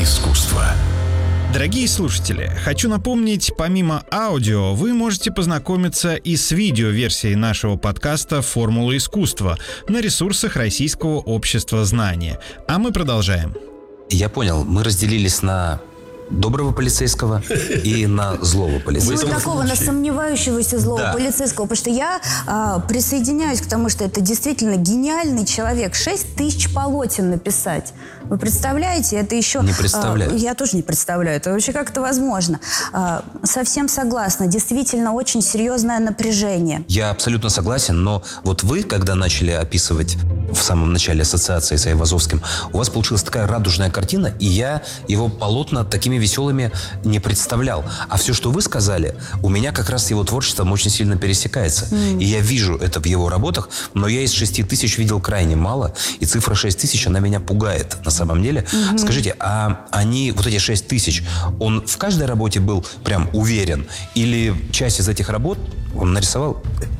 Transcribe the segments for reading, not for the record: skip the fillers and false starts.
искусства. Дорогие слушатели, хочу напомнить, помимо аудио, вы можете познакомиться и с видеоверсией нашего подкаста «Формула искусства» на ресурсах Российского общества знания. А мы продолжаем. Я понял, мы разделились на доброго полицейского и на злого полицейского. Ну, такого, на сомневающегося злого полицейского. Потому что я присоединяюсь к тому, что это действительно гениальный человек. 6 тысяч полотен написать. Вы представляете? Это еще... Не представляю. Я тоже не представляю. Это вообще как это возможно? Совсем согласна. Действительно, очень серьезное напряжение. Я абсолютно согласен, но вот вы, когда начали описывать в самом начале ассоциации с Айвазовским, у вас получилась такая радужная картина, и я его полотна такими веселыми не представлял. А все, что вы сказали, у меня как раз с его творчеством очень сильно пересекается. И я вижу это в его работах, но я из 6 тысяч видел крайне мало, и цифра 6 тысяч, она меня пугает на самом деле. Скажите, а они, вот эти 6 тысяч, он в каждой работе был прям уверен? Или часть из этих работ он нарисовал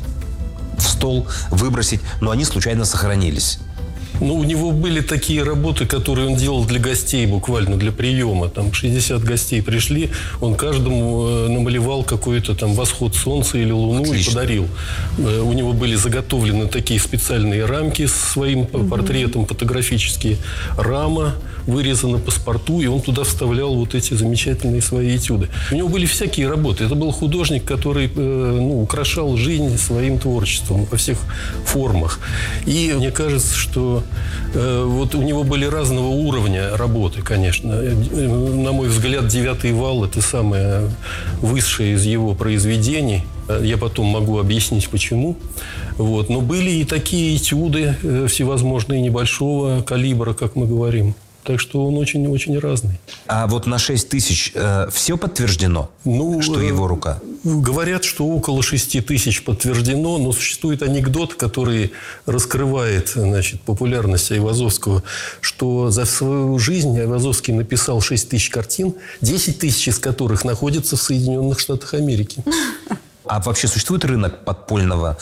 в стол, выбросить, но они случайно сохранились? Ну, у него были такие работы, которые он делал для гостей, буквально для приема. Там 60 гостей пришли, он каждому намалевал какой-то там восход солнца или луну. Отлично. И подарил. У него были заготовлены такие специальные рамки с своим портретом, фотографические. Рама вырезана паспорту, и он туда вставлял вот эти замечательные свои этюды. У него были всякие работы. Это был художник, который украшал жизнь своим творчеством во всех формах. И мне кажется, что вот у него были разного уровня работы, конечно. На мой взгляд, «Девятый вал» – это самое высшее из его произведений. Я потом могу объяснить, почему. Вот. Но были и такие этюды всевозможные небольшого калибра, как мы говорим. Так что он очень-очень разный. А вот на 6 тысяч все подтверждено, что его рука? Говорят, что около 6 тысяч подтверждено, но существует анекдот, который раскрывает, популярность Айвазовского, что за свою жизнь Айвазовский написал 6 тысяч картин, 10 тысяч из которых находятся в Соединенных Штатах Америки. А вообще существует рынок подпольного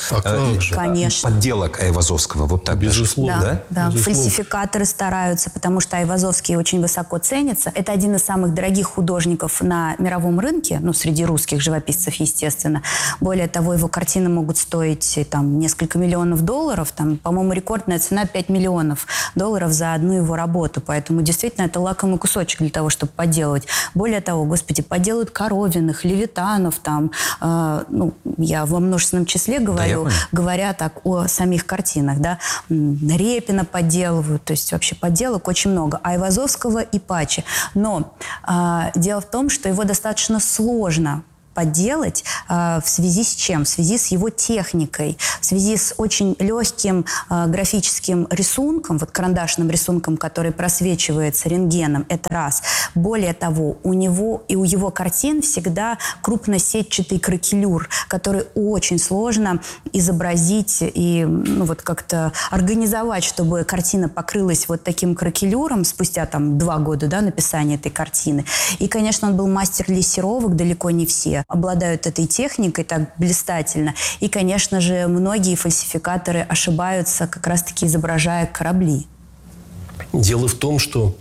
подделок Айвазовского? Вот так. Безусловно. Да. Безусловно. Фальсификаторы стараются, потому что Айвазовский очень высоко ценится. Это один из самых дорогих художников на мировом рынке, среди русских живописцев, естественно. Более того, его картины могут стоить несколько миллионов долларов. По-моему, рекордная цена $5 миллионов за одну его работу. Поэтому действительно это лакомый кусочек для того, чтобы подделывать. Более того, подделывают Коровиных, Левитанов, я во множественном числе говорю, говоря так о самих картинах, да. Репина подделывают, то есть вообще подделок очень много. Айвазовского и Пачи. Но дело в том, что его достаточно сложно подделать в связи с чем? В связи с его техникой, в связи с очень легким графическим рисунком, карандашным рисунком, который просвечивается рентгеном, это раз. Более того, у него и у его картин всегда крупносетчатый кракелюр, который очень сложно изобразить и как-то организовать, чтобы картина покрылась вот таким кракелюром спустя 2 года написания этой картины. И, конечно, он был мастер лессировок, далеко не все обладают этой техникой так блистательно. И, конечно же, многие фальсификаторы ошибаются, как раз-таки изображая корабли. Дело в том, что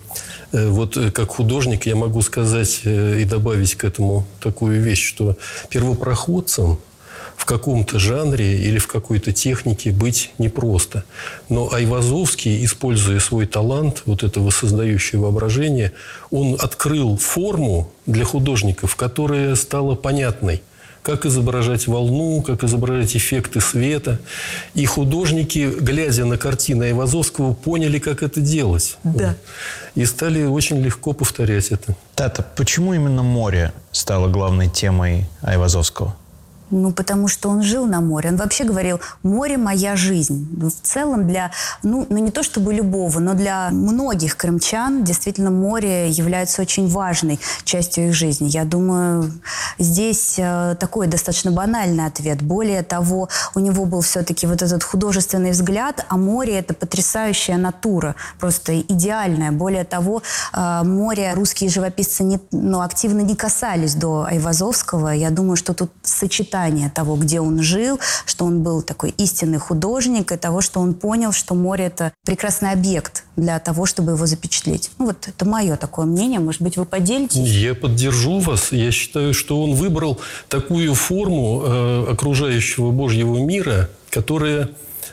как художник я могу сказать и добавить к этому такую вещь, что первопроходцам в каком-то жанре или в какой-то технике быть непросто. Но Айвазовский, используя свой талант, это воссоздающее воображение, он открыл форму для художников, которая стала понятной. Как изображать волну, как изображать эффекты света. И художники, глядя на картины Айвазовского, поняли, как это делать. Да. И стали очень легко повторять это. Тата, почему именно море стало главной темой Айвазовского? Потому что он жил на море. Он вообще говорил: море – моя жизнь. В целом для, не то чтобы любого, но для многих крымчан действительно море является очень важной частью их жизни. Я думаю, здесь такой достаточно банальный ответ. Более того, у него был все-таки этот художественный взгляд, а море – это потрясающая натура, просто идеальная. Более того, море русские живописцы активно не касались до Айвазовского. Я думаю, что тут сочетание описание того, где он жил, что он был такой истинный художник, и того, что он понял, что море – это прекрасный объект для того, чтобы его запечатлеть. Ну, вот это мое такое мнение. Может быть, вы поделитесь? Я поддержу вас. Я считаю, что он выбрал такую форму окружающего Божьего мира, которая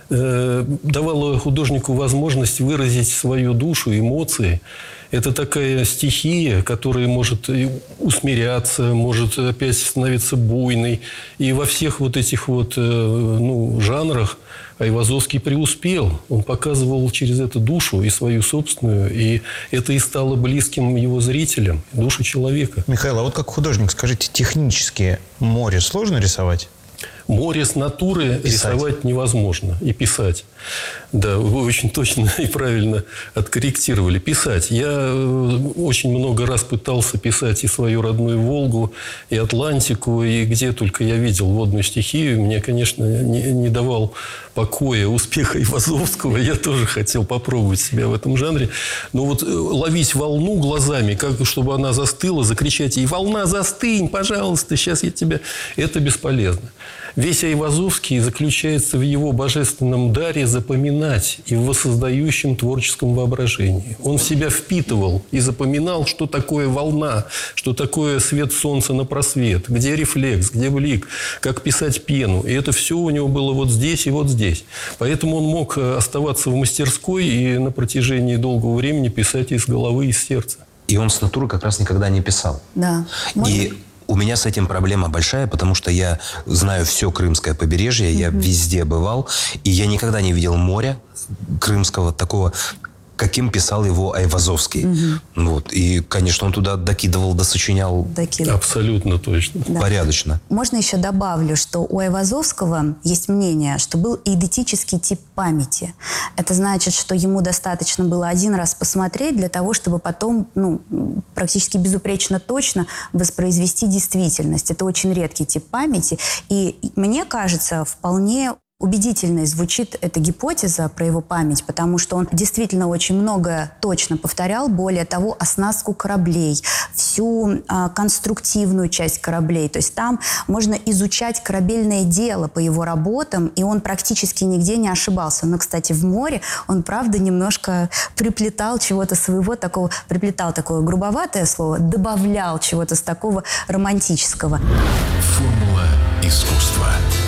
давала художнику возможность выразить свою душу, эмоции. Это такая стихия, которая может усмиряться, может опять становиться буйной. И во всех вот этих вот жанрах Айвазовский преуспел. Он показывал через это душу и свою собственную. И это и стало близким его зрителям, душу человека. Михаил, а вот как художник, скажите, технически море сложно рисовать? Море с натуры рисовать невозможно. И писать. Да, вы очень точно и правильно откорректировали. Писать. Я очень много раз пытался писать и свою родную Волгу, и Атлантику, и где только я видел водную стихию. Мне, конечно, не давал покоя успеха Айвазовского. Я тоже хотел попробовать себя в этом жанре. Но вот ловить волну глазами, как чтобы она застыла, закричать ей: «Волна, застынь, пожалуйста, сейчас я тебя...» Это бесполезно. Весь Айвазовский заключается в его божественном даре запоминать и в воссоздающем творческом воображении. Он в себя впитывал и запоминал, что такое волна, что такое свет солнца на просвет, где рефлекс, где блик, как писать пену. И это все у него было вот здесь и вот здесь. Поэтому он мог оставаться в мастерской и на протяжении долгого времени писать из головы, из сердца. И он с натуры как раз никогда не писал. Да. И у меня с этим проблема большая, потому что я знаю все крымское побережье, я везде бывал, и я никогда не видел моря крымского такого, каким писал его Айвазовский. Вот. И, конечно, он туда докидывал, досочинял. Абсолютно точно. Да. Порядочно. Можно еще добавлю, что у Айвазовского есть мнение, что был эйдетический тип памяти. Это значит, что ему достаточно было один раз посмотреть для того, чтобы потом практически безупречно точно воспроизвести действительность. Это очень редкий тип памяти. И мне кажется, вполне убедительной звучит эта гипотеза про его память, потому что он действительно очень многое точно повторял. Более того, оснастку кораблей, всю конструктивную часть кораблей. То есть там можно изучать корабельное дело по его работам, и он практически нигде не ошибался. Но, кстати, в море он, правда, немножко приплетал чего-то своего такого, приплетал такое грубоватое слово, добавлял чего-то с такого романтического. Формула искусства.